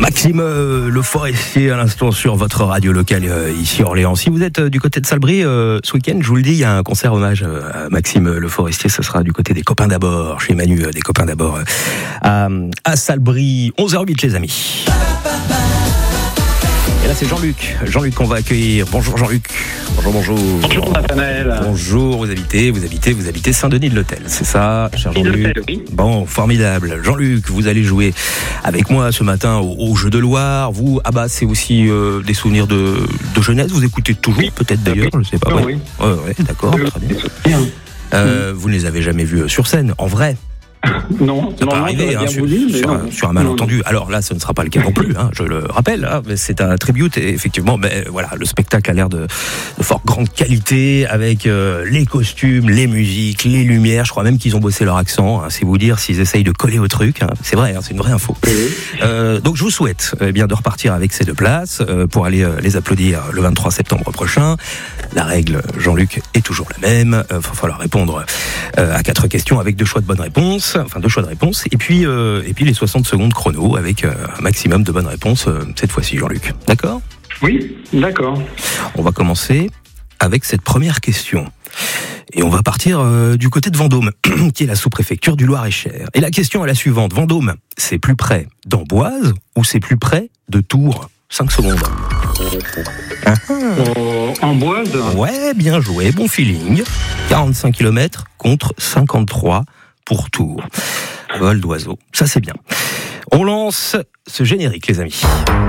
Maxime Le Forestier à l'instant sur votre radio locale ici à Orléans. Si vous êtes du côté de Salbris ce week-end, je vous le dis, il y a un concert hommage à Maxime Le Forestier. Ce sera du côté des copains d'abord, chez Manu des copains d'abord à Salbris. 11h08 les amis. Et là c'est Jean-Luc qu'on va accueillir. Bonjour Jean-Luc. Bonjour. Bonjour Nathanaël. Bonjour, vous habitez Saint-Denis de l'Hôtel, c'est ça, cher Jean-Luc? Oui. Bon, formidable. Jean-Luc, vous allez jouer avec moi ce matin au Jeu de Loire. Vous, c'est aussi des souvenirs de jeunesse. Vous écoutez toujours, peut-être d'ailleurs, je ne sais pas. Oui. Ouais, d'accord, très bien. Vous ne les avez jamais vus sur scène, en vrai? Non, ça peut arriver sur un malentendu. Alors là, ce ne sera pas le cas non plus, je le rappelle. Mais c'est un tribute et effectivement, voilà, le spectacle a l'air de fort grande qualité avec les costumes, les musiques, les lumières. Je crois même qu'ils ont bossé leur accent. C'est vous dire s'ils essayent de coller au truc. C'est vrai, c'est une vraie info. Donc je vous souhaite bien de repartir avec ces deux places pour aller les applaudir le 23 septembre prochain. La règle, Jean-Luc, est toujours la même. Il va falloir répondre à 4 questions avec 2 choix de bonnes réponses. Enfin 2 choix de réponse, et puis les 60 secondes chrono avec un maximum de bonnes réponses cette fois-ci, Jean-Luc. D'accord ? Oui, d'accord. On va commencer avec cette première question. Et on va partir du côté de Vendôme, qui est la sous-préfecture du Loir-et-Cher. Et la question est la suivante. Vendôme, c'est plus près d'Amboise ou c'est plus près de Tours ? 5 secondes. Amboise ? Ouais, bien joué, bon feeling. 45 km contre 53 pour Tours. Vol d'oiseau, ça c'est bien. On lance ce générique, les amis.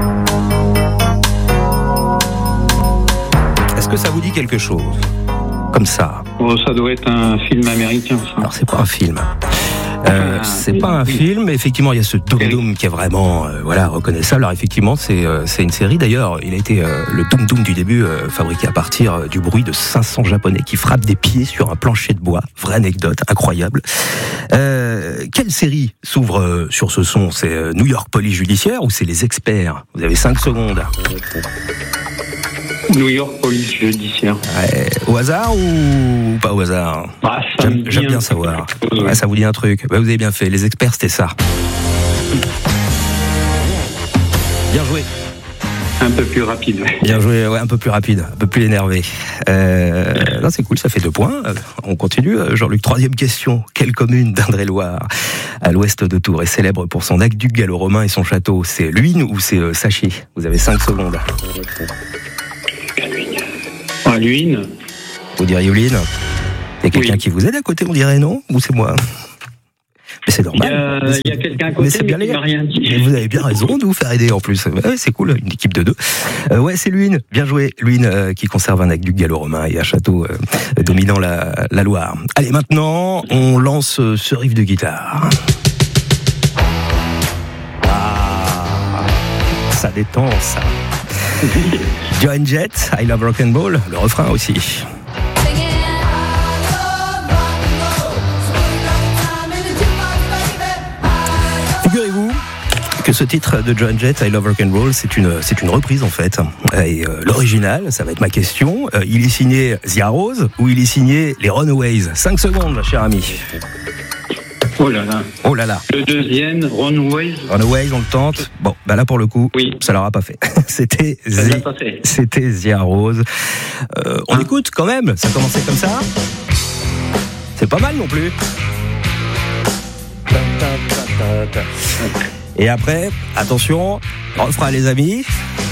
Est-ce que ça vous dit quelque chose ? Comme ça. Ça doit être un film américain, ça. Alors c'est pas un film. C'est pas un film, mais effectivement il y a ce Doom qui est vraiment reconnaissable. Alors effectivement c'est une série. D'ailleurs il a été le Doom du début fabriqué à partir du bruit de 500 Japonais qui frappent des pieds sur un plancher de bois. Vraie anecdote, incroyable. Quelle série s'ouvre sur ce son ? C'est New York Police Judiciaire ou c'est Les Experts ? Vous avez 5 secondes. New York Police Judiciaire. Ouais, au hasard ou pas au hasard ? J'aime bien savoir. Ouais, ça vous dit un truc. Vous avez bien fait. Les Experts, c'était ça. Bien joué. Un peu plus rapide. Bien joué, un peu plus rapide, un peu plus énervé. Là, c'est cool, ça fait 2 points. On continue. Jean-Luc, 3e question. Quelle commune d'Indre-et-Loire, à l'ouest de Tours, est célèbre pour son aqueduc gallo-romain et son château ? C'est Luynes ou c'est Sachet ? Vous avez 5 secondes. Luynes. Vous diriez Luynes ? Il y a quelqu'un qui vous aide à côté, on dirait, non ? Ou c'est moi ? Mais c'est normal. Il y a quelqu'un à côté, mais c'est bien qui m'a rien dit. Mais vous avez bien raison de vous faire aider en plus. Ouais, c'est cool, une équipe de 2. C'est Luynes, bien joué. Luynes qui conserve un aqueduc gallo-romain et un château dominant la Loire. Allez, maintenant, on lance ce riff de guitare. Ça détend, ça. Joan Jett, I Love Rock'n'Roll, le refrain aussi. Figurez-vous que ce titre de Joan Jett, I Love Rock'n'Roll, c'est une reprise en fait. Et l'original, ça va être ma question, il est signé The Arrows ou il est signé les Runaways ? 5 secondes, cher ami. Oh là là. Oh là là. Le deuxième, Runaways. Runaways, on le tente. Bon, là pour le coup, oui. Ça l'aura pas fait. C'était The Arrows. On écoute quand même, ça commençait comme ça. C'est pas mal non plus. Et après, attention, refrain les amis.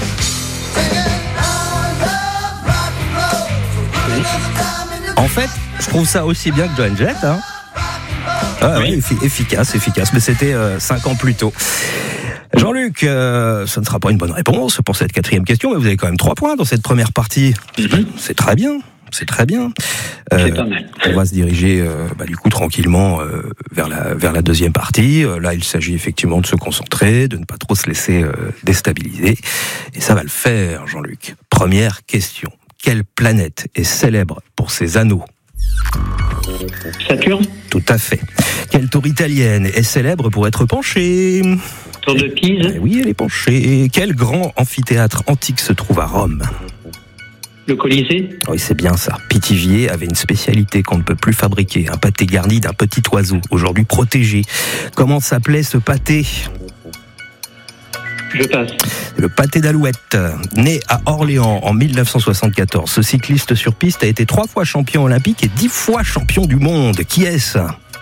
En fait, je trouve ça aussi bien que Joan Jett, oui, efficace, mais c'était 5 ans plus tôt. Jean-Luc, ce ne sera pas une bonne réponse pour cette 4e question, mais vous avez quand même 3 points dans cette première partie. C'est très bien. C'est pas mal. On va se diriger du coup tranquillement vers la 2e partie. Là, il s'agit effectivement de se concentrer, de ne pas trop se laisser déstabiliser. Et ça va le faire, Jean-Luc. Première question. Quelle planète est célèbre pour ses anneaux ? Saturne ? Tout à fait. Quelle tour italienne est célèbre pour être penchée ? Tour de Pise ? Oui, elle est penchée. Quel grand amphithéâtre antique se trouve à Rome ? Le Colisée ? Oui, c'est bien ça. Pithiviers avait une spécialité qu'on ne peut plus fabriquer, un pâté garni d'un petit oiseau, aujourd'hui protégé. Comment s'appelait ce pâté ? Je passe. Le pâté d'Alouette. Né à Orléans en 1974, ce cycliste sur piste a été 3 fois champion olympique et 10 fois champion du monde. Qui est-ce?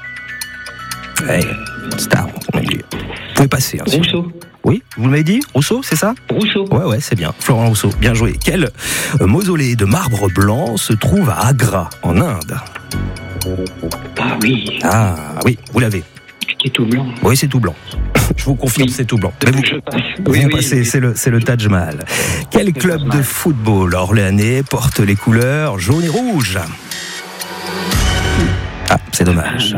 Star. Vous pouvez passer. Hein, Rousseau. Oui, vous m'avez dit Rousseau, c'est ça? Rousseau. Ouais, c'est bien. Florent Rousseau, bien joué. Quel mausolée de marbre blanc se trouve à Agra, en Inde? Ah oui. Ah oui, vous l'avez. C'est tout blanc. Oui, c'est tout blanc. Je vous confirme, c'est tout blanc. Mais Je passe. vous passez, c'est le Taj Mahal. Quel club de football orléanais porte les couleurs jaune et rouge? Ah, c'est dommage.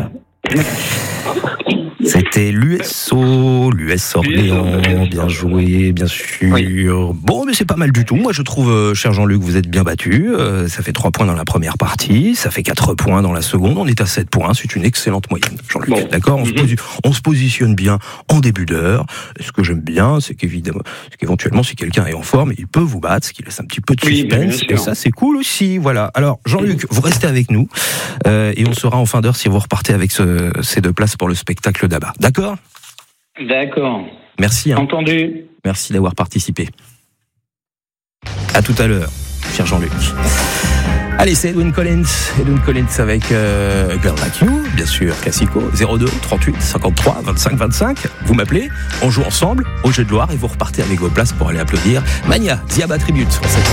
C'était l'US Orléans, bien joué, bien sûr. Oui. Bon, mais c'est pas mal du tout. Moi, je trouve, cher Jean-Luc, vous êtes bien battu. Ça fait 3 points dans la première partie, ça fait 4 points dans la seconde. On est à 7 points, c'est une excellente moyenne, Jean-Luc. Bon. D'accord, on se positionne bien en début d'heure. Ce que j'aime bien, c'est qu'éventuellement, si quelqu'un est en forme, il peut vous battre, ce qui laisse un petit peu de suspense. Et ça, c'est cool aussi. Voilà. Alors, Jean-Luc, vous restez avec nous et on saura en fin d'heure si vous repartez avec ces 2 places pour le spectacle d'Abba. D'accord? D'accord. Merci. Hein. Entendu. Merci d'avoir participé. À tout à l'heure, cher Jean-Luc. Allez, c'est Edwin Collins avec Girl Like You, bien sûr, classico, 02 38 53 25 25. Vous m'appelez, on joue ensemble au jeu de gloire et vous repartez avec vos places pour aller applaudir Mania, Diaba Tribute.